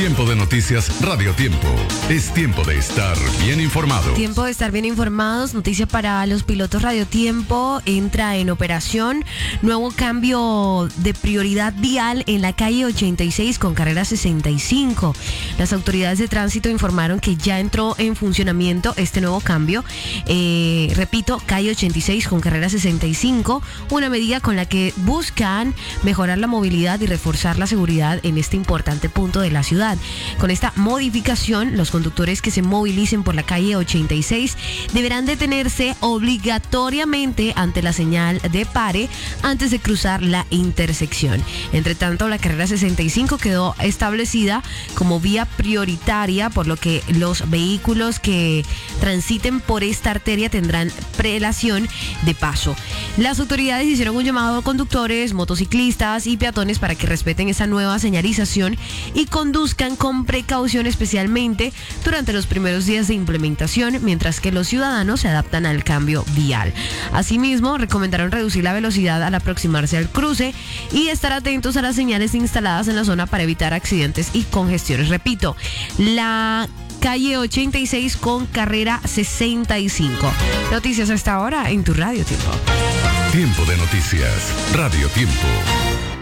Tiempo de noticias Radio Tiempo. Es tiempo de estar bien informado. Tiempo de estar bien informados. Noticia para los pilotos Radio Tiempo. Entra en operación nuevo cambio de prioridad vial en la calle 86 con carrera 65. Las autoridades de tránsito informaron que ya entró en funcionamiento este nuevo cambio. Repito, calle 86 con carrera 65. Una medida con la que buscan mejorar la movilidad y reforzar la seguridad en este importante punto de la ciudad. Con esta modificación, los conductores que se movilicen por la calle 86 deberán detenerse obligatoriamente ante la señal de pare antes de cruzar la intersección. Entre tanto, la carrera 65 quedó establecida como vía prioritaria, por lo que los vehículos que transiten por esta arteria tendrán prelación de paso. Las autoridades hicieron un llamado a conductores, motociclistas y peatones para que respeten esta nueva señalización y conduzcan con precaución, especialmente durante los primeros días de implementación, mientras que los ciudadanos se adaptan al cambio vial. Asimismo, recomendaron reducir la velocidad al aproximarse al cruce y estar atentos a las señales instaladas en la zona para evitar accidentes y congestiones. Repito, la calle 86 con carrera 65. Noticias hasta ahora en tu Radio Tiempo. Tiempo de noticias Radio Tiempo.